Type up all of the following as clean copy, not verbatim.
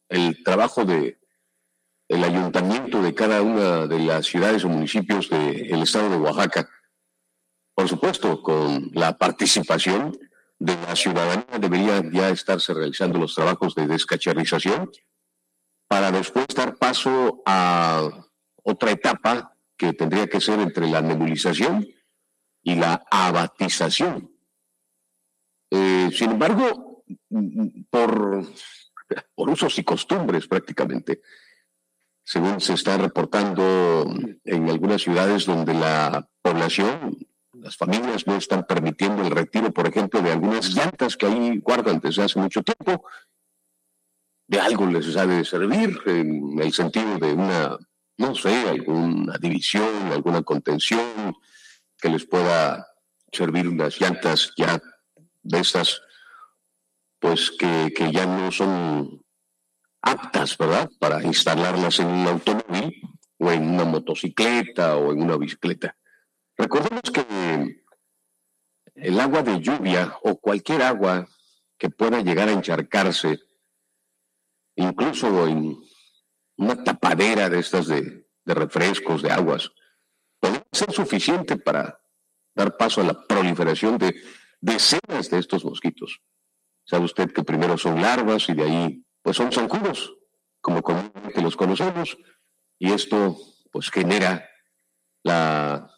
el trabajo de el ayuntamiento de cada una de las ciudades o municipios del estado de Oaxaca. Por supuesto, con la participación de la ciudadanía deberían ya estarse realizando los trabajos de descacharrización para después dar paso a otra etapa que tendría que ser entre la nebulización y la abatización. Sin embargo, por usos y costumbres prácticamente, según se está reportando en algunas ciudades donde la población, las familias no están permitiendo el retiro, por ejemplo, de algunas llantas que ahí guardan desde hace mucho tiempo, de algo les ha de servir en el sentido de una, no sé, alguna división, alguna contención que les pueda servir unas llantas ya de esas, pues que ya no son aptas, ¿verdad?, para instalarlas en un automóvil o en una motocicleta o en una bicicleta. Recordemos que el agua de lluvia o cualquier agua que pueda llegar a encharcarse, incluso en una tapadera de estas de refrescos, de aguas, puede ser suficiente para dar paso a la proliferación de decenas de estos mosquitos. Sabe usted que primero son larvas y de ahí pues son zancudos, como comúnmente los conocemos, y esto pues genera la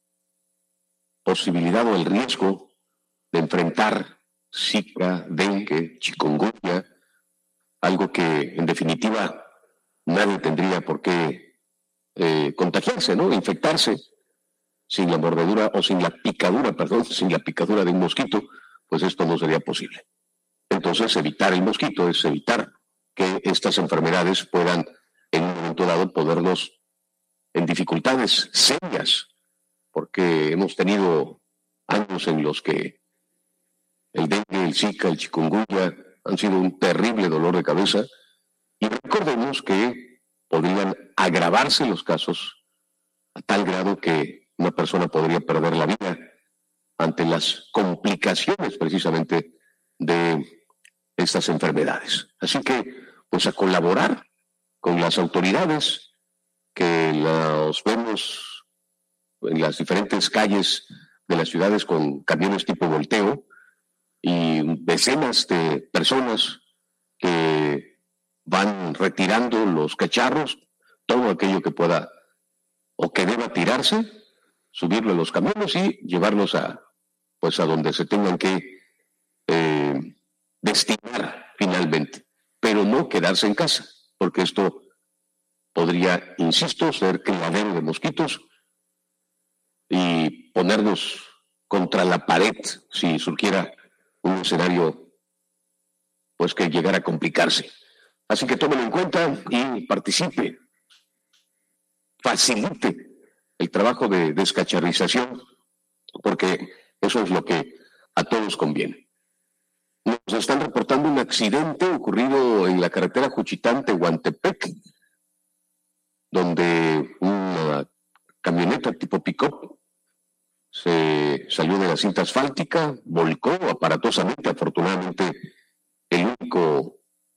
posibilidad o el riesgo de enfrentar Zika, dengue, chikungunya, algo que en definitiva nadie tendría por qué contagiarse, ¿no?, infectarse sin la mordedura o sin la picadura de un mosquito, pues esto no sería posible. Entonces, evitar el mosquito es evitar que estas enfermedades puedan, en un momento dado, ponernos en dificultades serias, porque hemos tenido años en los que el dengue, el Zika, el chikungunya han sido un terrible dolor de cabeza, y recordemos que podrían agravarse los casos a tal grado que una persona podría perder la vida ante las complicaciones precisamente de estas enfermedades. Así que, pues a colaborar con las autoridades que los vemos en las diferentes calles de las ciudades con camiones tipo volteo y decenas de personas que van retirando los cacharros, todo aquello que pueda o que deba tirarse, subirlo a los camiones y llevarlos a donde se tengan que destinar finalmente, pero no quedarse en casa, porque esto podría, insisto, ser criadero de mosquitos y ponernos contra la pared si surgiera un escenario pues que llegara a complicarse. Así que tómelo en cuenta y participe, facilite el trabajo de descacharrización, porque eso es lo que a todos conviene. Nos están reportando un accidente ocurrido en la carretera Juchitán-Tehuantepec, donde una camioneta tipo pick-up se salió de la cinta asfáltica, volcó aparatosamente. Afortunadamente, el único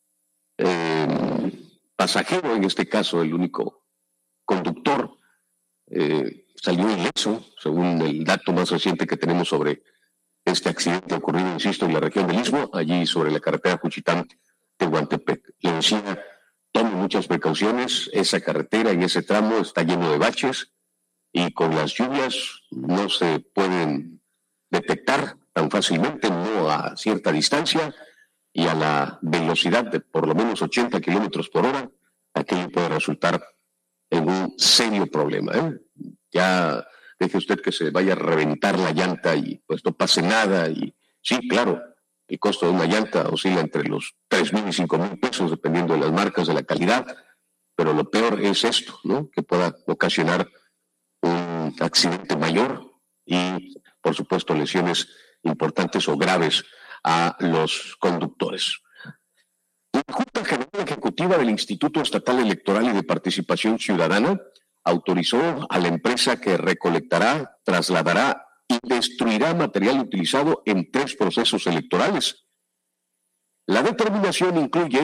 pasajero, en este caso el único conductor, salió ileso, según el dato más reciente que tenemos sobre este accidente ocurrido, insisto, en la región del Istmo, allí sobre la carretera Juchitán-Tehuantepec. Le decía, tome muchas precauciones, esa carretera en ese tramo está lleno de baches y con las lluvias no se pueden detectar tan fácilmente, no a cierta distancia y a la velocidad de por lo menos 80 kilómetros por hora, aquello puede resultar en un serio problema, ¿eh? Ya deje usted que se vaya a reventar la llanta y pues no pase nada. Y sí, claro, el costo de una llanta oscila entre los 3,000 y 5,000 pesos, dependiendo de las marcas, de la calidad, pero lo peor es esto, ¿no?, que pueda ocasionar un accidente mayor y, por supuesto, lesiones importantes o graves a los conductores. La Junta General Ejecutiva del Instituto Estatal Electoral y de Participación Ciudadana autorizó a la empresa que recolectará, trasladará y destruirá material utilizado en 3 procesos electorales. La determinación incluye